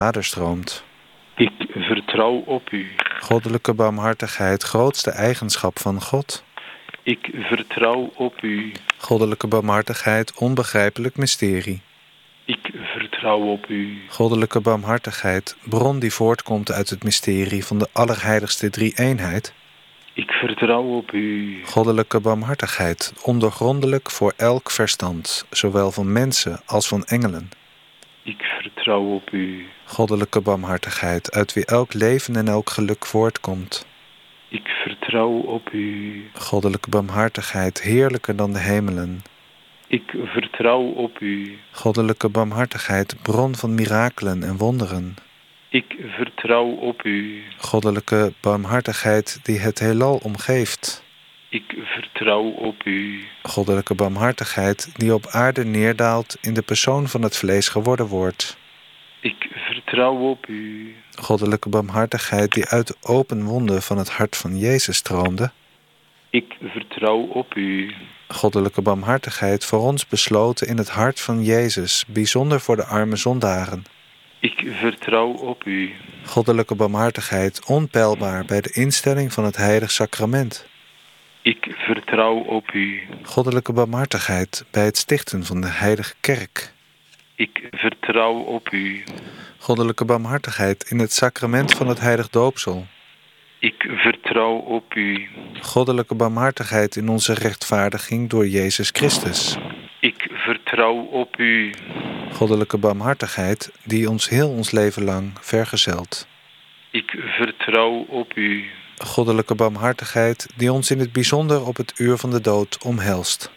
Vader stroomt. Ik vertrouw op u. Goddelijke barmhartigheid, grootste eigenschap van God. Ik vertrouw op u. Goddelijke barmhartigheid, onbegrijpelijk mysterie. Ik vertrouw op u. Goddelijke barmhartigheid, bron die voortkomt uit het mysterie van de allerheiligste drie-eenheid. Ik vertrouw op u. Goddelijke barmhartigheid, ondoorgrondelijk voor elk verstand, zowel van mensen als van engelen. Ik vertrouw op u. Goddelijke barmhartigheid, uit wie elk leven en elk geluk voortkomt. Ik vertrouw op u. Goddelijke barmhartigheid, heerlijker dan de hemelen. Ik vertrouw op u. Goddelijke barmhartigheid, bron van mirakelen en wonderen. Ik vertrouw op u. Goddelijke barmhartigheid die het heelal omgeeft. Ik vertrouw op u. Goddelijke barmhartigheid die op aarde neerdaalt in de persoon van het vlees geworden wordt. Ik vertrouw op u. Goddelijke barmhartigheid die uit de open wonden van het hart van Jezus stroomde. Ik vertrouw op u. Goddelijke barmhartigheid voor ons besloten in het hart van Jezus, bijzonder voor de arme zondaren. Ik vertrouw op u. Goddelijke barmhartigheid onpeilbaar bij de instelling van het heilig sacrament. Ik vertrouw op u. Goddelijke barmhartigheid bij het stichten van de heilige kerk. Ik vertrouw op u. Goddelijke barmhartigheid in het sacrament van het heilig doopsel. Ik vertrouw op u. Goddelijke barmhartigheid in onze rechtvaardiging door Jezus Christus. Ik vertrouw op u. Goddelijke barmhartigheid die ons heel ons leven lang vergezelt. Ik vertrouw op u. Goddelijke barmhartigheid die ons in het bijzonder op het uur van de dood omhelst.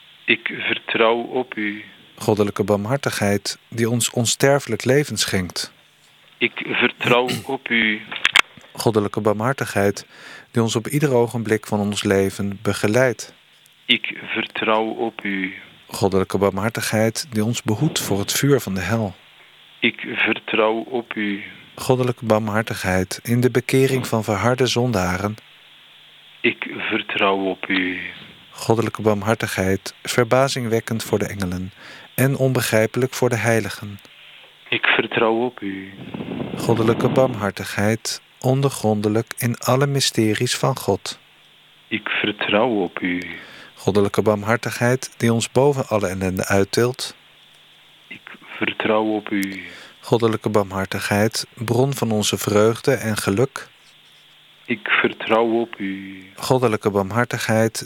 Ik vertrouw op u. Goddelijke barmhartigheid die ons onsterfelijk leven schenkt. Ik vertrouw op u. Goddelijke barmhartigheid die ons op ieder ogenblik van ons leven begeleidt. Ik vertrouw op u. Goddelijke barmhartigheid die ons behoedt voor het vuur van de hel. Ik vertrouw op u. Goddelijke barmhartigheid in de bekering van verharde zondaren. Ik vertrouw op u. Goddelijke barmhartigheid, verbazingwekkend voor de engelen en onbegrijpelijk voor de heiligen. Ik vertrouw op u. Goddelijke barmhartigheid, ondergrondelijk in alle mysteries van God. Ik vertrouw op u. Goddelijke barmhartigheid die ons boven alle ellende uittilt. Ik vertrouw op u. Goddelijke barmhartigheid, bron van onze vreugde en geluk. Ik vertrouw op u. Goddelijke barmhartigheid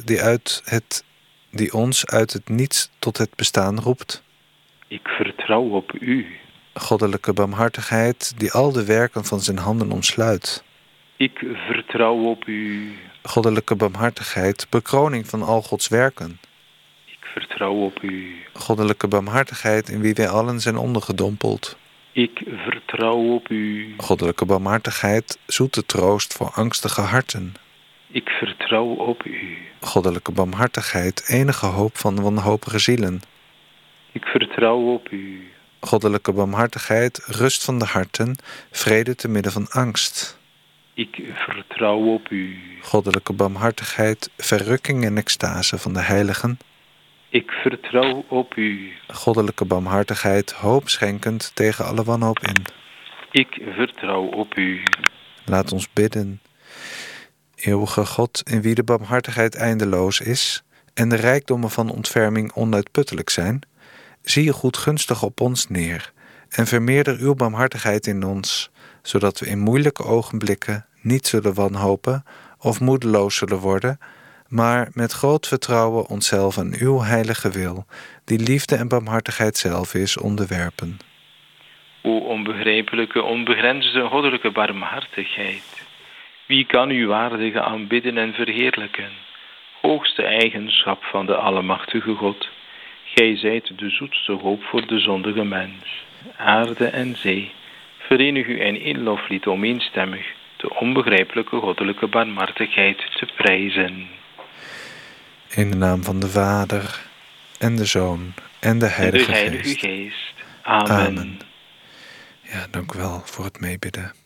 die ons uit het niets tot het bestaan roept. Ik vertrouw op u. Goddelijke barmhartigheid die al de werken van zijn handen omsluit. Ik vertrouw op u. Goddelijke barmhartigheid, bekroning van al Gods werken. Ik vertrouw op u. Goddelijke barmhartigheid in wie wij allen zijn ondergedompeld. Ik vertrouw op u. Goddelijke barmhartigheid, zoete troost voor angstige harten. Ik vertrouw op u. Goddelijke barmhartigheid, enige hoop van wanhopige zielen. Ik vertrouw op u. Goddelijke barmhartigheid, rust van de harten, vrede te midden van angst. Ik vertrouw op u. Goddelijke barmhartigheid, verrukking en extase van de heiligen. Ik vertrouw op u. Goddelijke barmhartigheid, hoop schenkend tegen alle wanhoop in. Ik vertrouw op u. Laat ons bidden. Eeuwige God, in wie de barmhartigheid eindeloos is en de rijkdommen van ontferming onuitputtelijk zijn, zie je goedgunstig op ons neer en vermeerder uw barmhartigheid in ons, zodat we in moeilijke ogenblikken niet zullen wanhopen of moedeloos zullen worden, maar met groot vertrouwen onszelf aan uw heilige wil, die liefde en barmhartigheid zelf is, onderwerpen. O onbegrijpelijke, onbegrensde goddelijke barmhartigheid, wie kan u waardige aanbidden en verheerlijken? Hoogste eigenschap van de Allemachtige God, gij zijt de zoetste hoop voor de zondige mens. Aarde en zee, verenig u in één loflied om eenstemmig de onbegrijpelijke goddelijke barmhartigheid te prijzen. In de naam van de Vader en de Zoon en de Heilige Geest. Geest. Amen. Amen. Ja, dank u wel voor het meebidden.